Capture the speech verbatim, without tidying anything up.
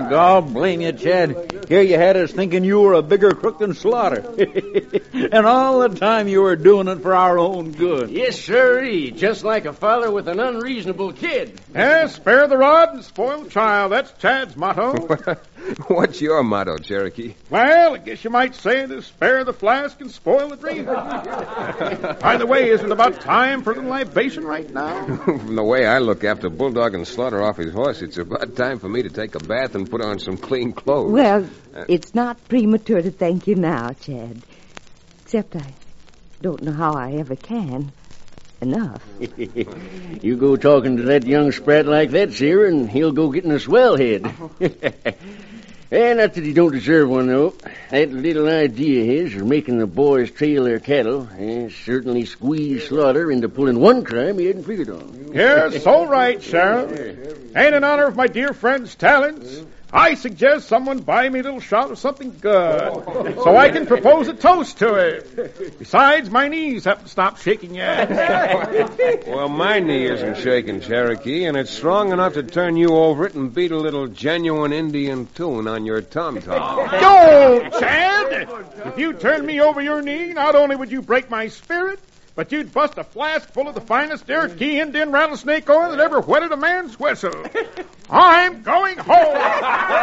God blame you, Chad. Here you had us thinking you were a bigger crook than Slaughter. And all the time you were doing it for our own good. Yes, sirree. Just like a father with an unreasonable kid. Yeah, spare the rod and spoil the child. That's Chad's motto. What's your motto, Cherokee? Well, I guess you might say it is spare the flask and spoil the drink. By the way, isn't it about time for a little libation right now? From the way I look after Bulldog and Slaughter off his horse, it's about time for me to take a bath and put on some clean clothes. Well, uh, it's not premature to thank you now, Chad. Except I don't know how I ever can. Enough. You go talking to that young sprat like that, Sierra, and he'll go getting a swell head. Eh, not that he don't deserve one, though. That little idea of his of making the boys trail their cattle eh, certainly squeezed Slaughter into pulling one crime he hadn't figured on. Yes, so right, Sheriff. And in honor of my dear friend's talents, I suggest someone buy me a little shot of something good so I can propose a toast to it. Besides, my knees haven't stopped shaking yet. Well, my knee isn't shaking, Cherokee, and it's strong enough to turn you over it and beat a little genuine Indian tune on your tom-tom. Go, Chad! If you turn me over your knee, not only would you break my spirit, but you'd bust a flask full of the finest Cherokee Indian rattlesnake oil that ever whetted a man's whistle. I'm going home.